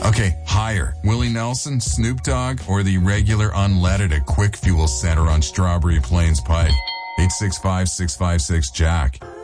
Okay, higher. Willie Nelson, Snoop Dogg, or the regular unleaded at Quick Fuel Center on Strawberry Plains Pike? 865-656-JACK.